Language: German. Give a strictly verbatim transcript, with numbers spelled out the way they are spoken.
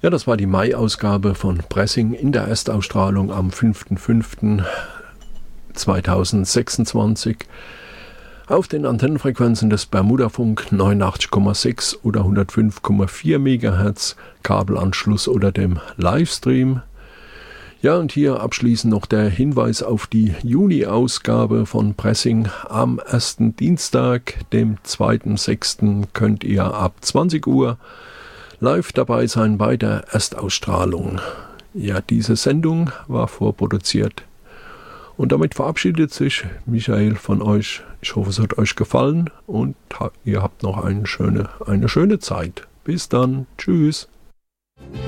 Ja, das war die Mai-Ausgabe von Pressing in der Erstausstrahlung am fünfter fünfter zweitausendsechsundzwanzig auf den Antennenfrequenzen des Bermudafunk neunundachtzig Komma sechs oder hundertfünf Komma vier Megahertz, Kabelanschluss oder dem Livestream. Ja, und hier abschließend noch der Hinweis auf die Juni-Ausgabe von Pressing. Am ersten Dienstag, dem zweiten sechsten könnt ihr ab zwanzig Uhr live dabei sein bei der Erstausstrahlung. Ja, diese Sendung war vorproduziert. Und damit verabschiedet sich Michael von euch. Ich hoffe, es hat euch gefallen und ihr habt noch eine schöne, eine schöne Zeit. Bis dann. Tschüss.